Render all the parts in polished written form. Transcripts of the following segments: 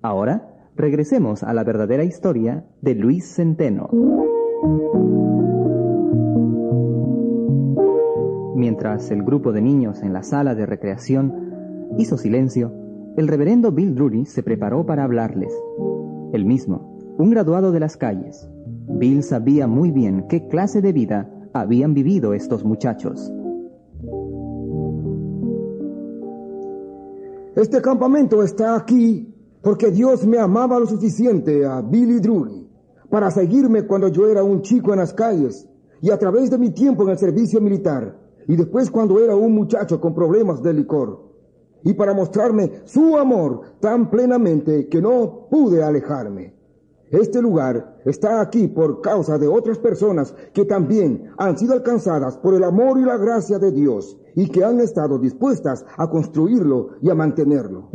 Ahora, regresemos a la verdadera historia de Luis Centeno. Mientras el grupo de niños en la sala de recreación hizo silencio, el reverendo Bill Drury se preparó para hablarles. Él mismo, un graduado de las calles. Bill sabía muy bien qué clase de vida habían vivido estos muchachos. Este campamento está aquí porque Dios me amaba lo suficiente a Billy Drury para seguirme cuando yo era un chico en las calles y a través de mi tiempo en el servicio militar y después cuando era un muchacho con problemas de licor y para mostrarme su amor tan plenamente que no pude alejarme. Este lugar está aquí por causa de otras personas que también han sido alcanzadas por el amor y la gracia de Dios y que han estado dispuestas a construirlo y a mantenerlo.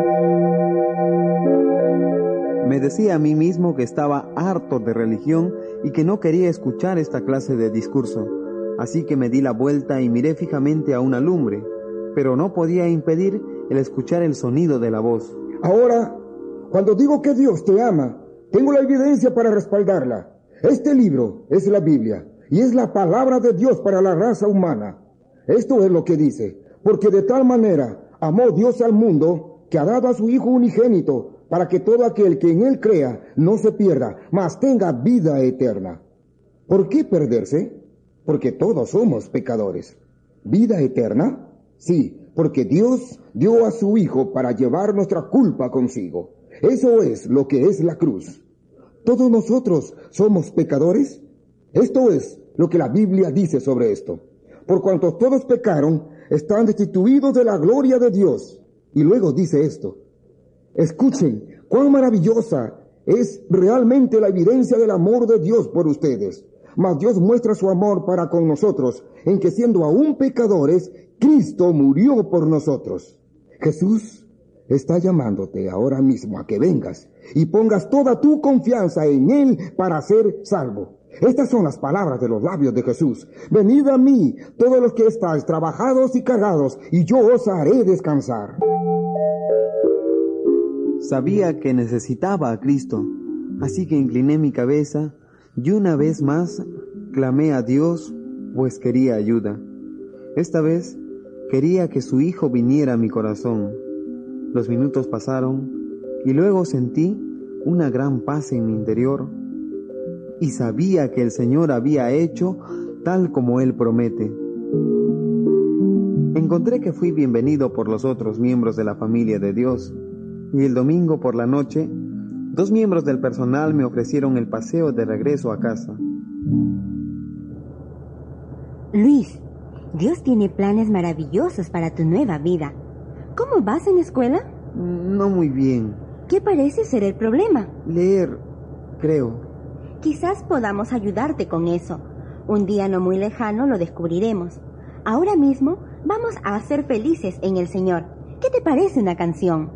Me decía a mí mismo que estaba harto de religión y que no quería escuchar esta clase de discurso. Así que me di la vuelta y miré fijamente a una lumbre, pero no podía impedir el escuchar el sonido de la voz. Ahora, cuando digo que Dios te ama, tengo la evidencia para respaldarla. Este libro es la Biblia y es la palabra de Dios para la raza humana. Esto es lo que dice: porque de tal manera amó Dios al mundo que ha dado a su Hijo unigénito para que todo aquel que en Él crea no se pierda, mas tenga vida eterna. ¿Por qué perderse? Porque todos somos pecadores. ¿Vida eterna? Sí, porque Dios dio a su Hijo para llevar nuestra culpa consigo. Eso es lo que es la cruz. ¿Todos nosotros somos pecadores? Esto es lo que la Biblia dice sobre esto. Por cuanto todos pecaron, están destituidos de la gloria de Dios. Y luego dice esto: escuchen cuán maravillosa es realmente la evidencia del amor de Dios por ustedes. Mas Dios muestra su amor para con nosotros en que siendo aún pecadores, Cristo murió por nosotros. Jesús está llamándote ahora mismo a que vengas y pongas toda tu confianza en Él para ser salvo. Estas son las palabras de los labios de Jesús: venid a mí, todos los que estáis trabajados y cargados, y yo os haré descansar. Sabía que necesitaba a Cristo, así que incliné mi cabeza y una vez más clamé a Dios, pues quería ayuda. Esta vez quería que su Hijo viniera a mi corazón. Los minutos pasaron y luego sentí una gran paz en mi interior y sabía que el Señor había hecho tal como Él promete. Encontré que fui bienvenido por los otros miembros de la familia de Dios y el domingo por la noche 2 miembros del personal me ofrecieron el paseo de regreso a casa. Luis, Dios tiene planes maravillosos para tu nueva vida. ¿Cómo vas en la escuela? No muy bien. ¿Qué parece ser el problema? Leer, creo. Quizás podamos ayudarte con eso. Un día no muy lejano lo descubriremos. Ahora mismo vamos a ser felices en el Señor. ¿Qué te parece una canción?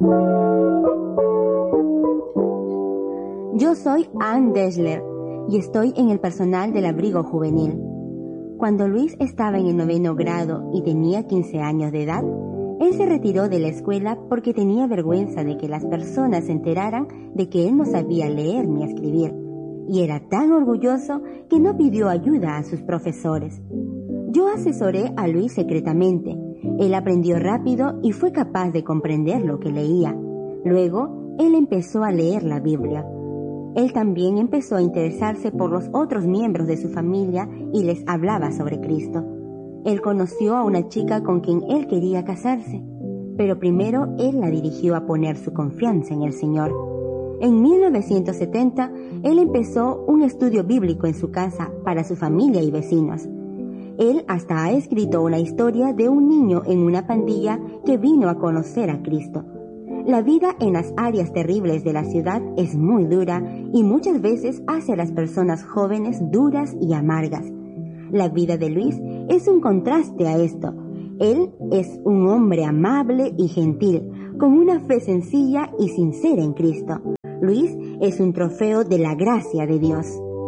Yo soy Ann Deshler y estoy en el personal del abrigo juvenil. Cuando Luis estaba en el 9º grado y tenía 15 años de edad, él se retiró de la escuela porque tenía vergüenza de que las personas se enteraran de que él no sabía leer ni escribir, y era tan orgulloso que no pidió ayuda a sus profesores. Yo asesoré a Luis secretamente. Él aprendió rápido y fue capaz de comprender lo que leía. Luego, él empezó a leer la Biblia. Él también empezó a interesarse por los otros miembros de su familia y les hablaba sobre Cristo. Él conoció a una chica con quien él quería casarse, pero primero él la dirigió a poner su confianza en el Señor. En 1970, él empezó un estudio bíblico en su casa para su familia y vecinos. Él hasta ha escrito una historia de un niño en una pandilla que vino a conocer a Cristo. La vida en las áreas terribles de la ciudad es muy dura y muchas veces hace a las personas jóvenes duras y amargas. La vida de Luis es un contraste a esto. Él es un hombre amable y gentil, con una fe sencilla y sincera en Cristo. Luis es un trofeo de la gracia de Dios.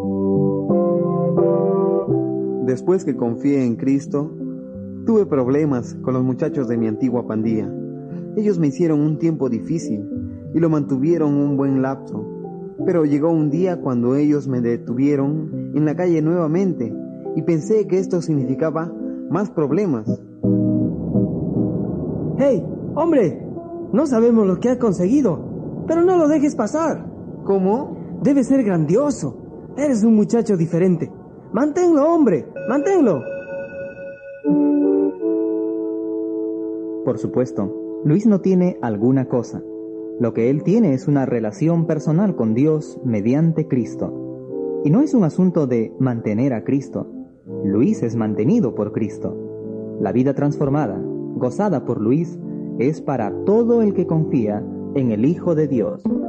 Después que confié en Cristo, tuve problemas con los muchachos de mi antigua pandilla. Ellos me hicieron un tiempo difícil y lo mantuvieron un buen lapso. Pero llegó un día cuando ellos me detuvieron en la calle nuevamente y pensé que esto significaba más problemas. ¡Hey, hombre! No sabemos lo que has conseguido, pero no lo dejes pasar. ¿Cómo? Debe ser grandioso. Eres un muchacho diferente. Manténlo, hombre, manténlo. Por supuesto, Luis no tiene alguna cosa. Lo que él tiene es una relación personal con Dios mediante Cristo. Y no es un asunto de mantener a Cristo. Luis es mantenido por Cristo. La vida transformada, gozada por Luis, es para todo el que confía en el Hijo de Dios.